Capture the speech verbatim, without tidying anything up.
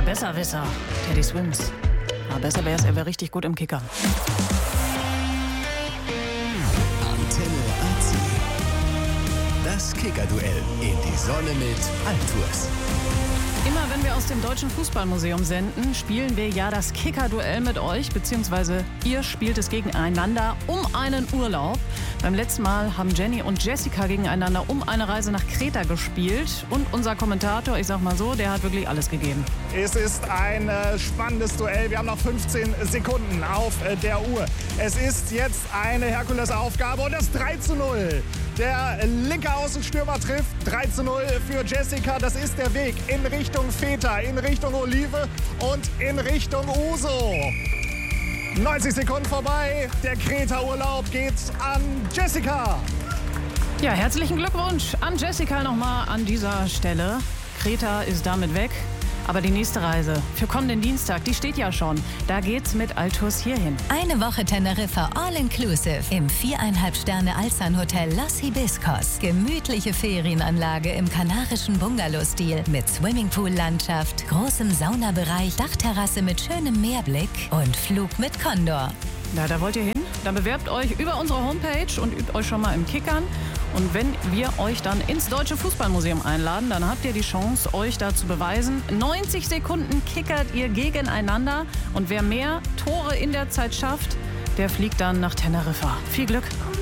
Besserwisser, Teddy Swims. Aber besser wäre es, er wäre richtig gut im Kicker. Antenne A C. Das Kicker-Duell in die Sonne mit Altours. Immer wenn wir aus dem Deutschen Fußballmuseum senden, spielen wir ja das Kicker-Duell mit euch, beziehungsweise ihr spielt es gegeneinander um einen Urlaub. Beim letzten Mal haben Jenny und Jessica gegeneinander um eine Reise nach Kreta gespielt. Und unser Kommentator, ich sag mal so, der hat wirklich alles gegeben. Es ist ein äh, spannendes Duell. Wir haben noch fünfzehn Sekunden auf äh, der Uhr. Es ist jetzt eine Herkulesaufgabe und das drei zu null. Der linke Außenstürmer trifft. drei zu null für Jessica. Das ist der Weg in Richtung Feta, in Richtung Olive und in Richtung Uso. neunzig Sekunden vorbei. Der Kreta-Urlaub geht an Jessica. Ja, herzlichen Glückwunsch an Jessica nochmal an dieser Stelle. Kreta ist damit weg. Aber die nächste Reise für kommenden Dienstag, die steht ja schon. Da geht's mit Altours hierhin. Eine Woche Teneriffa All-Inclusive im viereinhalb Sterne Alsan-Hotel Los Hibiscos. Gemütliche Ferienanlage im kanarischen Bungalow-Stil mit Swimmingpool-Landschaft, großem Saunabereich, Dachterrasse mit schönem Meerblick und Flug mit Condor. Na, da wollt ihr hin? Dann bewerbt euch über unsere Homepage und übt euch schon mal im Kickern. Und wenn wir euch dann ins Deutsche Fußballmuseum einladen, dann habt ihr die Chance, euch da zu beweisen. neunzig Sekunden kickert ihr gegeneinander. Und wer mehr Tore in der Zeit schafft, der fliegt dann nach Teneriffa. Viel Glück!